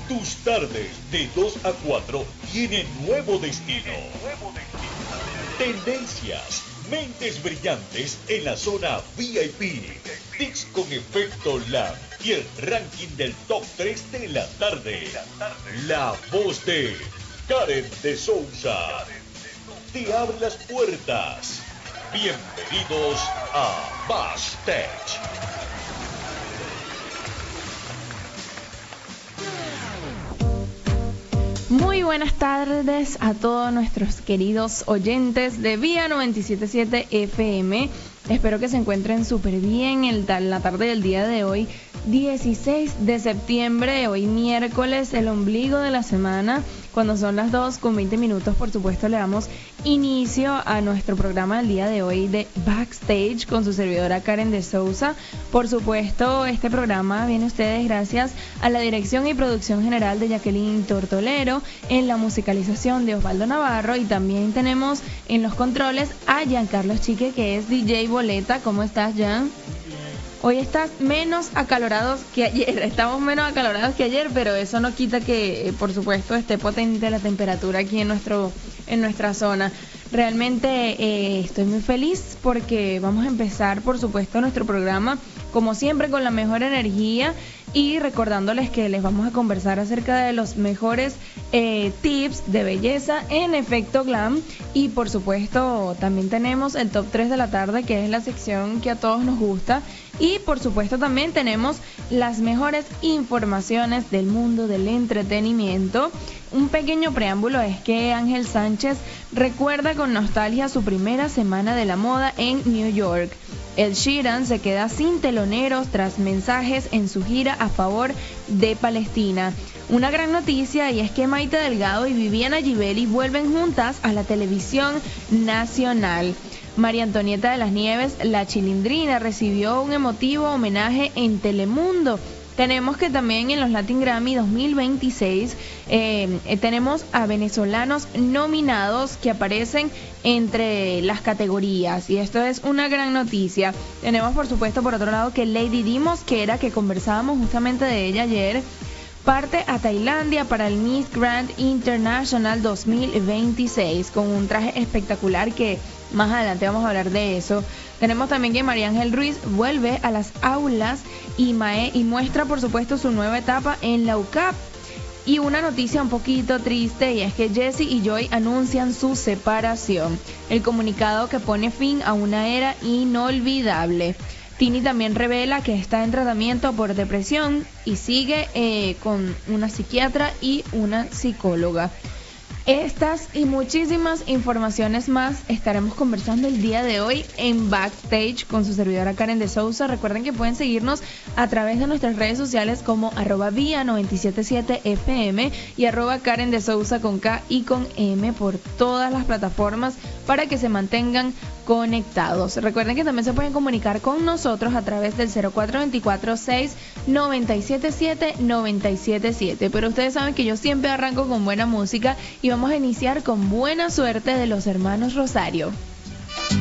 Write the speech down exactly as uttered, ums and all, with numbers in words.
Tus tardes de dos a cuatro tienen nuevo destino. Tendencias, mentes brillantes en la zona V I P. Tics con efecto Lab y el ranking del top tres de la tarde. La voz de Karen de Souza te abre las puertas. Bienvenidos a Backstage. Muy buenas tardes a todos nuestros queridos oyentes de Vía noventa y siete punto siete F M. Espero que se encuentren súper bien en la tarde del día de hoy, dieciséis de septiembre, hoy miércoles, el ombligo de la semana. Cuando son las dos con veinte minutos, por supuesto, le damos inicio a nuestro programa del día de hoy de Backstage con su servidora Karen de Souza. Por supuesto, este programa viene a ustedes gracias a la dirección y producción general de Jacqueline Tortolero, en la musicalización de Osvaldo Navarro, y también tenemos en los controles a Giancarlo Chique, que es D J Boleta. ¿Cómo estás, Gian? Hoy estás menos acalorados que ayer, estamos menos acalorados que ayer, pero eso no quita que, por supuesto, esté potente la temperatura aquí en nuestro en nuestra zona. Realmente eh, estoy muy feliz porque vamos a empezar, por supuesto, nuestro programa, como siempre, con la mejor energía y recordándoles que les vamos a conversar acerca de los mejores eh, tips de belleza en efecto glam. Y por supuesto también tenemos el top tres de la tarde, que es la sección que a todos nos gusta. Y por supuesto también tenemos las mejores informaciones del mundo del entretenimiento. Un pequeño preámbulo es que Ángel Sánchez recuerda con nostalgia su primera semana de la moda en New York. Ed Sheeran se queda sin teloneros tras mensajes en su gira a favor de Palestina. Una gran noticia, y es que Maite Delgado y Viviana Givelli vuelven juntas a la televisión nacional. María Antonieta de las Nieves, la Chilindrina, recibió un emotivo homenaje en Telemundo. Tenemos que también en los Latin Grammy dos mil veintiséis eh, eh, tenemos a venezolanos nominados que aparecen entre las categorías, y esto es una gran noticia. Tenemos, por supuesto, por otro lado, que Lady Di Mosquera, que conversábamos justamente de ella ayer, parte a Tailandia para el Miss Grand International dos mil veintiséis con un traje espectacular que más adelante vamos a hablar de eso. Tenemos también que María Ángel Ruiz vuelve a las aulas y, mae, y muestra, por supuesto, su nueva etapa en la U C A P. Y una noticia un poquito triste, y es que Jessie y Joy anuncian su separación. El comunicado que pone fin a una era inolvidable. Tini también revela que está en tratamiento por depresión y sigue eh, con una psiquiatra y una psicóloga. Estas y muchísimas informaciones más estaremos conversando el día de hoy en Backstage con su servidora Karen de Souza. Recuerden que pueden seguirnos a través de nuestras redes sociales como arroba vía noventa y siete punto siete F M y arroba Karen de Souza con K y con M por todas las plataformas para que se mantengan conectados. Recuerden que también se pueden comunicar con nosotros a través del cero cuatro dos cuatro seis nueve siete siete nueve siete siete. Pero ustedes saben que yo siempre arranco con buena música y vamos a iniciar con Buena Suerte de los hermanos Rosario.